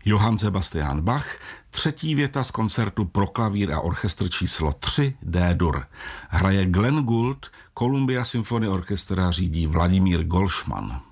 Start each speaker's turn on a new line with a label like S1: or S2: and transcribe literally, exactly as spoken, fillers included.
S1: Johann Sebastian Bach, třetí věta z koncertu pro klavír a orchestr číslo tři D-dur. Hraje Glenn Gould, Columbia Symphony Orchestra řídí Vladimír Golšman.